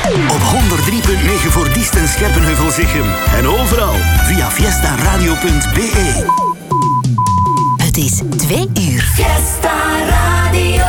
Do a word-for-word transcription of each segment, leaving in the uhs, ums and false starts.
Op honderd drie punt negen voor Diest en Scherpenheuvel-Zichem. En overal via fiesta radio punt b e. Het is twee uur. Fiesta Radio.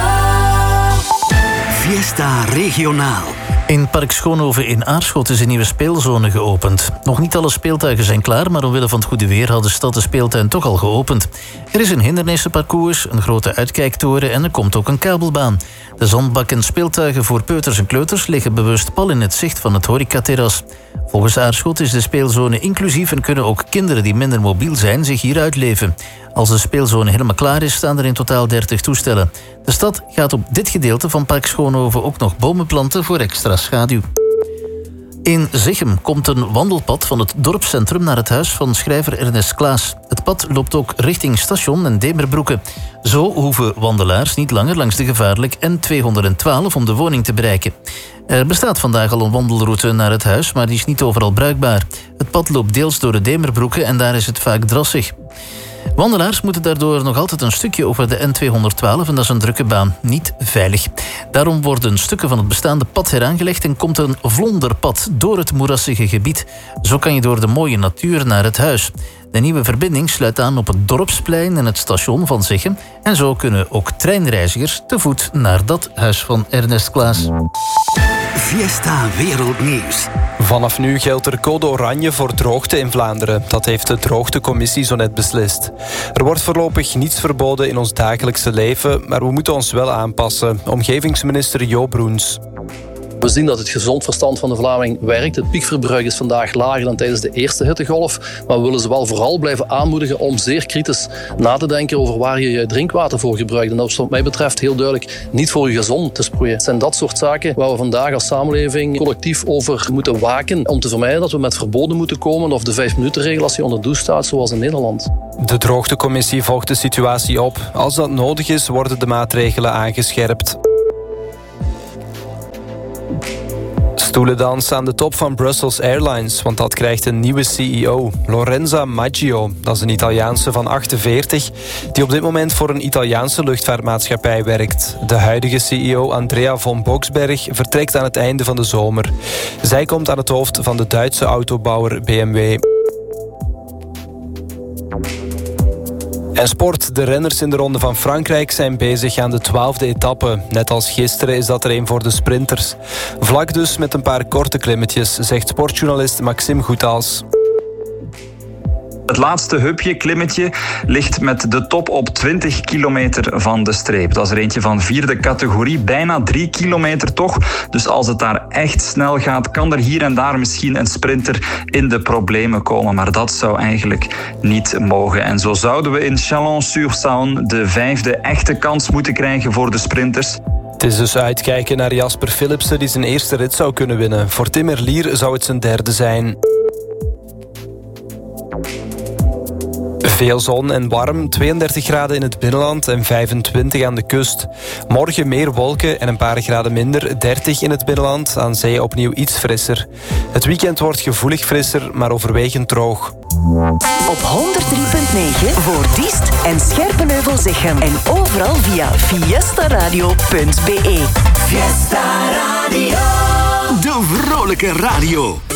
Fiesta regionaal. In Park Schoonhoven in Aarschot is een nieuwe speelzone geopend. Nog niet alle speeltuigen zijn klaar, maar omwille van het goede weer had de stad de speeltuin toch al geopend. Er is een hindernissenparcours, een grote uitkijktoren en er komt ook een kabelbaan. De zandbak en speeltuigen voor peuters en kleuters liggen bewust pal in het zicht van het horecaterras. Volgens Aarschot is de speelzone inclusief en kunnen ook kinderen die minder mobiel zijn zich hier uitleven. Als de speelzone helemaal klaar is, staan er in totaal dertig toestellen. De stad gaat op dit gedeelte van Park Schoonhoven ook nog bomen planten voor extra schaduw. In Zichem komt een wandelpad van het dorpscentrum naar het huis van schrijver Ernest Klaas. Het pad loopt ook richting Station en Demerbroeke. Zo hoeven wandelaars niet langer langs de gevaarlijk N tweehonderdtwaalf om de woning te bereiken. Er bestaat vandaag al een wandelroute naar het huis, maar die is niet overal bruikbaar. Het pad loopt deels door de Demerbroeke en daar is het vaak drassig. Wandelaars moeten daardoor nog altijd een stukje over de N tweehonderdtwaalf en dat is een drukke baan, niet veilig. Daarom worden stukken van het bestaande pad heraangelegd en komt een vlonderpad door het moerassige gebied. Zo kan je door de mooie natuur naar het huis. De nieuwe verbinding sluit aan op het dorpsplein en het station van Zichem. En zo kunnen ook treinreizigers te voet naar dat huis van Ernest Klaas. Fiesta Wereldnieuws. Vanaf nu geldt er code oranje voor droogte in Vlaanderen. Dat heeft de droogtecommissie zo net beslist. Er wordt voorlopig niets verboden in ons dagelijkse leven, maar we moeten ons wel aanpassen. Omgevingsminister Jo Broens. We zien dat het gezond verstand van de Vlaming werkt. Het piekverbruik is vandaag lager dan tijdens de eerste hittegolf. Maar we willen ze wel vooral blijven aanmoedigen om zeer kritisch na te denken over waar je je drinkwater voor gebruikt. En dat is wat mij betreft heel duidelijk niet voor je gezond te sproeien. Het zijn dat soort zaken waar we vandaag als samenleving collectief over moeten waken. Om te vermijden dat we met verboden moeten komen of de vijf minuten regel als je onder douche staat, zoals in Nederland. De droogtecommissie volgt de situatie op. Als dat nodig is, worden de maatregelen aangescherpt. Stoelendans aan de top van Brussels Airlines, want dat krijgt een nieuwe C E O, Lorenza Maggio. Dat is een Italiaanse van achtenveertig, die op dit moment voor een Italiaanse luchtvaartmaatschappij werkt. De huidige C E O, Andrea von Boxberg, vertrekt aan het einde van de zomer. Zij komt aan het hoofd van de Duitse autobouwer B M W. En sport. De renners in de Ronde van Frankrijk zijn bezig aan de twaalfde etappe. Net als gisteren is dat er een voor de sprinters. Vlak dus met een paar korte klimmetjes, zegt sportjournalist Maxime Goethals. Het laatste hupje, klimmetje, ligt met de top op twintig kilometer van de streep. Dat is er eentje van vierde categorie, bijna drie kilometer toch. Dus als het daar echt snel gaat, kan er hier en daar misschien een sprinter in de problemen komen. Maar dat zou eigenlijk niet mogen. En zo zouden we in Chalon-sur-Saône de vijfde echte kans moeten krijgen voor de sprinters. Het is dus uitkijken naar Jasper Philipsen, die zijn eerste rit zou kunnen winnen. Voor Tim Merlier zou het zijn derde zijn. Veel zon en warm, tweeëndertig graden in het binnenland en vijfentwintig aan de kust. Morgen meer wolken en een paar graden minder, dertig in het binnenland, aan zee opnieuw iets frisser. Het weekend wordt gevoelig frisser, maar overwegend droog. Op honderd drie punt negen voor Diest en Scherpenheuvel-Zichem. En overal via fiesta radio punt b e. Fiesta Radio. De vrolijke radio.